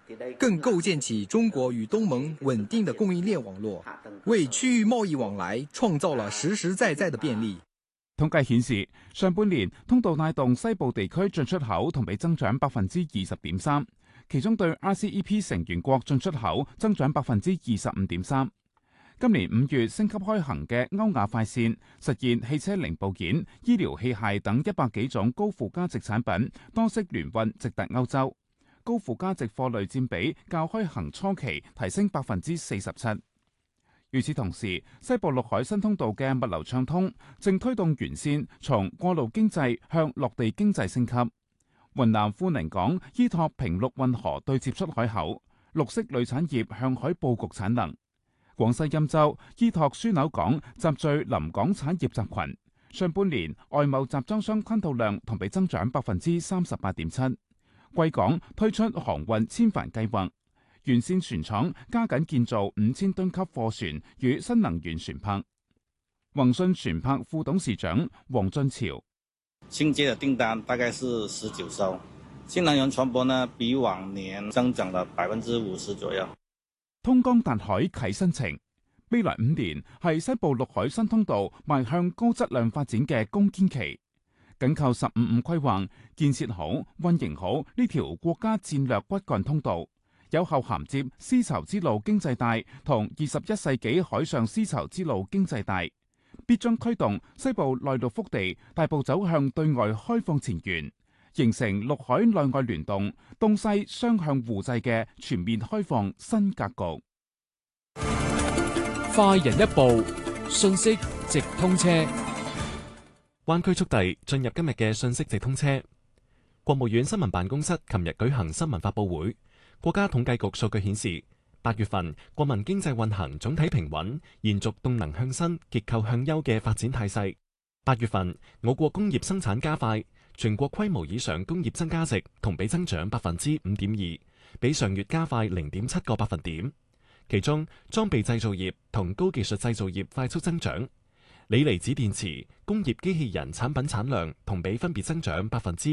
更構建起中國與東盟穩定的供應鏈網絡，為區域貿易往來創造了實實在在的便利。 統計顯示，上半年通道帶動西部地區進出口同比增長20.3%，其中對 RCEP 成員國進出口增長25.3%。今年5月升級開行嘅歐亞快線，實現汽車零部件、醫療器械等100幾種高附加值產品多式聯運直達歐洲，高附加值貨類佔比較開行初期提升47%。與此同時，西部陸海新通道嘅物流暢通，正推動沿線從過路經濟向陸地經濟升級。雲南富寧港依託平陸運河對接出海口，綠色鋁產業向海佈局產能。廣西欽州依託樞紐港集聚臨港產業集群，上半年外貿集裝箱吞吐量同比增長38.7%。貴港推出航運千帆計劃。沿線船廠加緊建造5000噸級貨船與新能源船舶。宏信船舶副董事長黃俊潮： 新接的訂單大概是19艘，新能源船舶呢比往年增長了50%左右。 通江達海啟新程，未來5年係西部陸海新通道邁向高質量發展嘅攻堅期。緊扣15+5規劃，建設好、運營好呢條國家戰略骨幹通道，有效銜接絲綢之路經濟帶同21世紀海上絲綢之路經濟帶，必將驅動西部內陸腹地大步走向對外開放前沿，形成陸海內外聯動、東西雙向互濟嘅全面開放新格局。 快人一步，信息直通車。 灣區速遞進入今日嘅信息直通車。國務院新聞辦公室琴日舉行新聞發佈會。國家統計局數據顯示，8月份國民經濟運行總體平穩，延續動能向新、結構向優嘅發展態勢。8月份我國工業生產加快，全國規模以上工業增加值同比增長5.2%，比上月加快0.7個百分點。其中裝備製造業同高技術製造業快速增長，鋰離子電池、工業機器人產品產量同比分別增長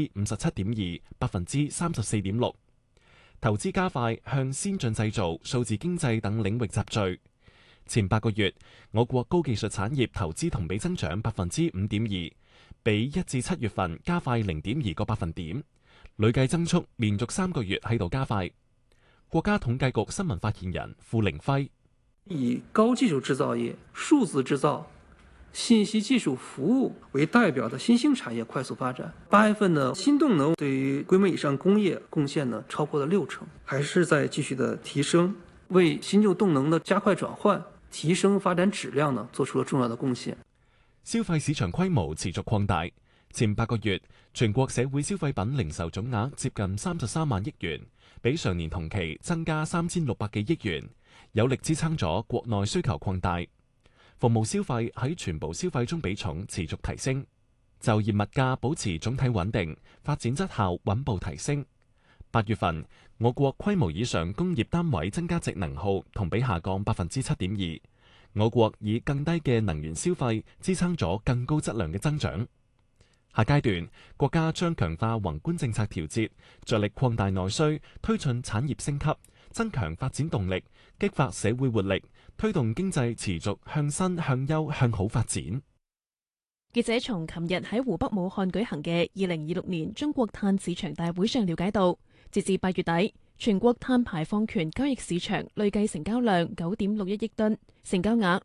57.2%、34.6%。投資加快向先進製造、數字經濟等領域集聚。前8個月，我國高技術產業投資同比增長5.2%，比1至7月份加快0.2個百分點，累計增速連續3個月喺度加快。國家統計局新聞發言人付凌暉： 以高技術製造業、數字製造、信息技術服務為代表的新興產業快速發展。8月份呢，新動能對於規模以上工業貢獻呢超過了60%，還是在繼續的提升，為新舊動能的加快轉換、提升發展質量呢做出了重要的貢獻。 消費市場規模持續擴大，前8個月全國社會消費品零售總額接近33萬億元，比上年同期增加3600幾億元，有力支撐咗國內需求擴大。服務消費喺全部消費中比重持續提升，就業物價保持總體穩定，發展質效穩步提升。8月份，我國規模以上工業單位增加值能耗同比下降7.2%，我國以更低嘅能源消費支撐咗更高質量嘅增長。下階段，國家將強化宏觀政策調節，着力擴大內需，推進產業升級，增強發展動力，激發社會活力，推動經濟持續向新、向優、向好發展。 記者從琴日喺湖北武漢舉行嘅2026年中國碳市場大會上了解到，截至8月底，全國碳排放權交易市場累計成交量9.61億噸，成交額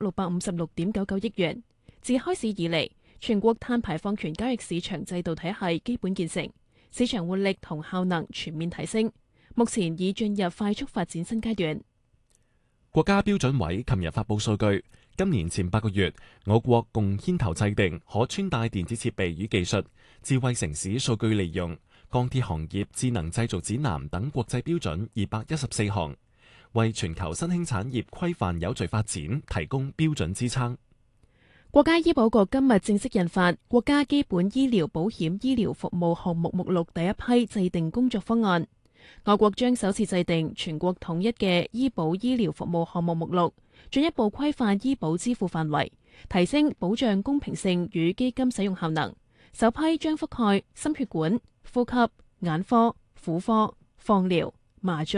656.99億元。自開市以嚟，全國碳排放權交易市場制度體系基本建成，市場活力同效能全面提升，目前已進入快速發展新階段。 國家標準委琴日發布數據，今年前8個月，我國共牽頭制定可穿戴電子設備與技術、智慧城市數據利用、鋼鐵行業智能製造指南等國際標準214項，為全球新興產業規範有序發展提供標準支撐。 國家醫保局今日正式印發《國家基本醫療保險醫療服務項目目錄》第一批制定工作方案。我國將首次制定全國統一嘅醫保醫療服務項目目錄，進一步規範醫保支付範圍，提升保障公平性與基金使用效能。首批將覆蓋心血管、呼吸、眼科、婦科、放療、麻醉、